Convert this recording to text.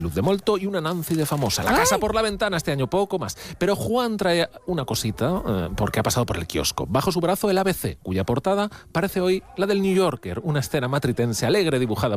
Luz de molto y una Nancy de famosa. La casa por la ventana este año, poco más. Pero Juan trae una cosita porque ha pasado por el kiosco. Bajo su brazo el ABC, cuya portada parece hoy la del New Yorker, una escena matritense alegre dibujada